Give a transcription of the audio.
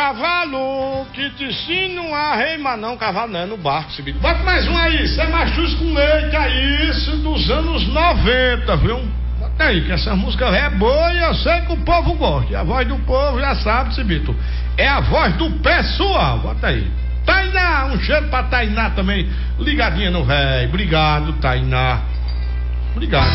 cavalo que te ensino a reimar. Não, cavalo não, é no barco, Cibito. Bota mais um aí, isso é machuço com leite, aí, isso dos anos 90, viu? Bota aí, que essa música é boa e eu sei que o povo gosta. E a voz do povo já sabe, Cibito. É a voz do pessoal, bota aí. Tainá, um cheiro pra Tainá também, ligadinha no véi. Obrigado, Tainá. Obrigado.